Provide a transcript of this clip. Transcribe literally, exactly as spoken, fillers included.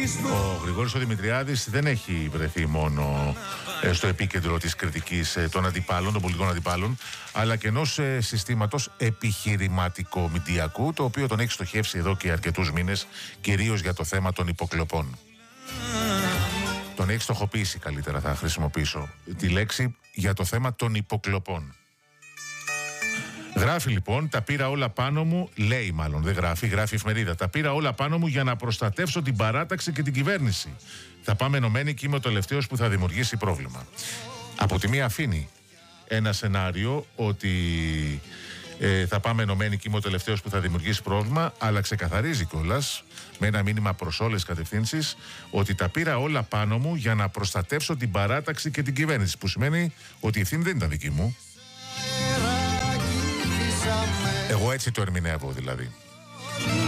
Ο Γρηγόρης ο Δημητριάδης δεν έχει βρεθεί μόνο στο επίκεντρο της κριτικής των αντιπάλων, των πολιτικών αντιπάλων, αλλά και ενός συστήματος επιχειρηματικο-μηντιακού, το οποίο τον έχει στοχεύσει εδώ και αρκετούς μήνες, κυρίως για το θέμα των υποκλοπών. Τον έχει στοχοποιήσει, καλύτερα θα χρησιμοποιήσω τη λέξη, για το θέμα των υποκλοπών. Γράφει λοιπόν, τα πήρα όλα πάνω μου, λέει μάλλον, δεν γράφει, γράφει εφημερίδα. Τα πήρα όλα πάνω μου για να προστατεύσω την παράταξη και την κυβέρνηση. Θα πάμε ενωμένοι και είμαι ο τελευταίος που θα δημιουργήσει πρόβλημα. Από τη μία αφήνει ένα σενάριο ότι ε, θα πάμε ενωμένοι και είμαι ο τελευταίος που θα δημιουργήσει πρόβλημα, αλλά ξεκαθαρίζει κιόλας με ένα μήνυμα προς όλες τις κατευθύνσεις ότι τα πήρα όλα πάνω μου για να προστατεύσω την παράταξη και την κυβέρνηση. Που σημαίνει ότι η ευθύνη δεν ήταν δική μου. Εγώ έτσι το ερμηνεύω δηλαδή.